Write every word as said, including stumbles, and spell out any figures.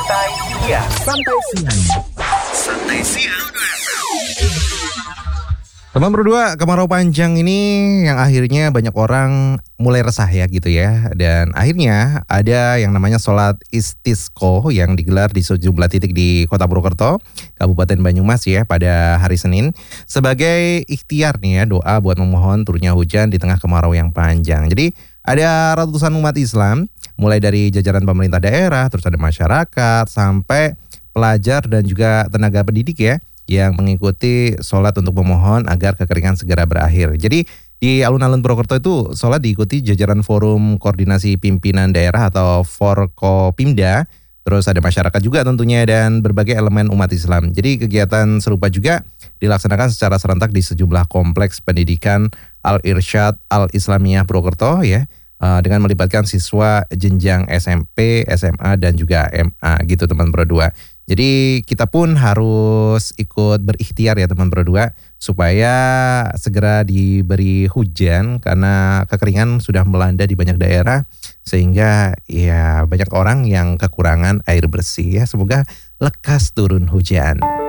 Santai Siang. Santai Siang. Santai Siang. Teman berdua, kemarau panjang ini yang akhirnya banyak orang mulai resah ya gitu ya. Dan akhirnya ada yang namanya sholat istisqo yang digelar di sejumlah titik di Kota Purwokerto, Kabupaten Banyumas ya pada hari Senin. Sebagai ikhtiar nih ya, doa buat memohon turunnya hujan di tengah kemarau yang panjang. Jadi ada ratusan umat Islam, mulai dari jajaran pemerintah daerah, terus ada masyarakat, sampai pelajar dan juga tenaga pendidik ya, yang mengikuti sholat untuk memohon agar kekeringan segera berakhir. Jadi di alun-alun Purwokerto itu sholat diikuti jajaran Forum Koordinasi Pimpinan Daerah atau Forkopimda. Terus ada masyarakat juga tentunya dan berbagai elemen umat Islam. Jadi kegiatan serupa juga dilaksanakan secara serentak di sejumlah kompleks pendidikan Al-Irsyad Al-Islamiyah Purwokerto ya. Dengan melibatkan siswa jenjang S M P, S M A dan juga M A gitu teman berdua. Jadi kita pun harus ikut berikhtiar ya teman berdua supaya segera diberi hujan karena kekeringan sudah melanda di banyak daerah sehingga ya banyak orang yang kekurangan air bersih ya. Semoga lekas turun hujan.